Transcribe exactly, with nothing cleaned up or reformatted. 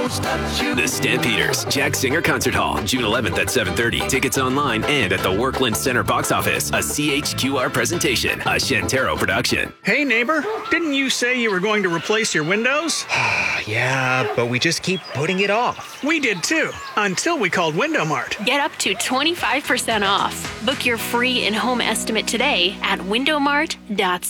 The Stampeders, Jack Singer Concert Hall, June eleventh at seven thirty. Tickets online and at the Workland Center box office. A C H Q R presentation, a Shantaro production. Hey, neighbor, didn't you say you were going to replace your windows? Yeah, but we just keep putting it off. We did too, until we called Window Mart. Get up to twenty-five percent off. Book your free in-home estimate today at window mart dot